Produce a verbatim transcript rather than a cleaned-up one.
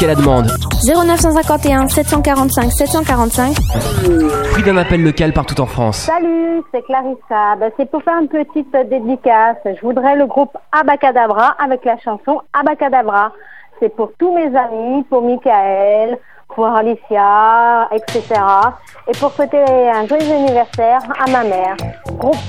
à la demande. zéro neuf cent cinquante et un sept cent quarante-cinq sept cent quarante-cinq. Prix d'un appel local partout en France. Salut, c'est Clarissa. Ben, c'est pour faire une petite dédicace. Je voudrais le groupe Abacadabra avec la chanson Abacadabra. C'est pour tous mes amis, pour Michael, pour Alicia, et cetera. Et pour fêter un joyeux anniversaire à ma mère. Groupe